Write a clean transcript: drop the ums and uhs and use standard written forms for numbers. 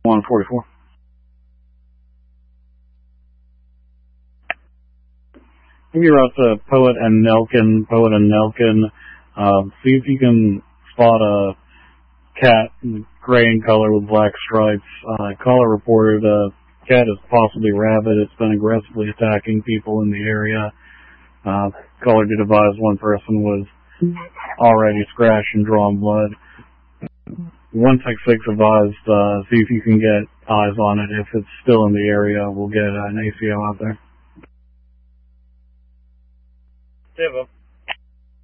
144. Maybe route to Poet and Nelkin. See if you can spot a cat, gray in color with black stripes. Caller reported a cat is possibly rabid. It's been aggressively attacking people in the area. Caller did advise one person was already scratched and drawn blood. 166 advised, see if you can get eyes on it. If it's still in the area, we'll get an ACO out there. Devo.